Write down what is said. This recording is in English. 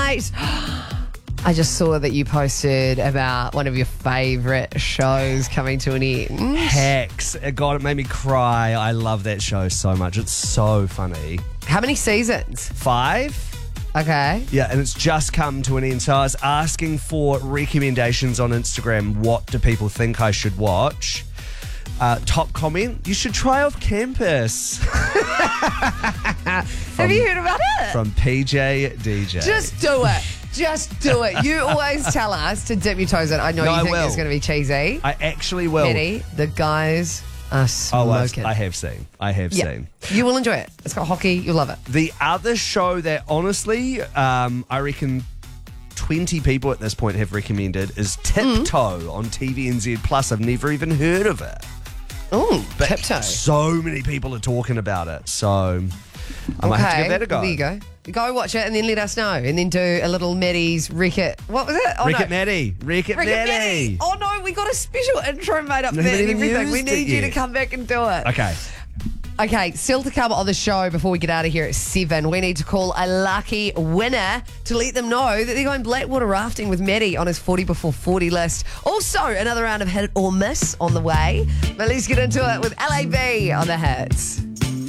Mate, I just saw that you posted about one of your favourite shows coming to an end. Hacks. God, it made me cry. I love that show so much. It's so funny. How many seasons? 5? Okay. Yeah, and it's just come to an end. So I was asking for recommendations on Instagram. What do people think I should watch? Top comment, you should try off Campus. Have you heard about it? From PJ DJ. Just do it. Just do it. You always tell us to dip your toes in. I know No, you I think will. it's going to be cheesy. I actually will. Eddie, the guys are smoking. I have seen. I have seen. You will enjoy it. It's got hockey. You'll love it. The other show that honestly, I reckon 20 people at this point have recommended is Tiptoe on TVNZ Plus. I've never even heard of it. Oh, But Tiptoe. so many people are talking about it. So I might have to give that a go. There you go. Go watch it and then let us know. And then do a little Maddie's Wreck-It. What was it? Oh, Wreck no. It Maddie. Wreck It Wreck-It Maddie. Oh, no. We got a special intro made up No, there haven't and even everything. We used it need you to yet. come back and do it. Okay. Okay, still to come on the show before we get out of here at 7. We need to call a lucky winner to let them know that they're going Blackwater rafting with Maddie on his 40 before 40 list. Also, another round of hit or miss on the way. But let's get into it with LAB on the hits.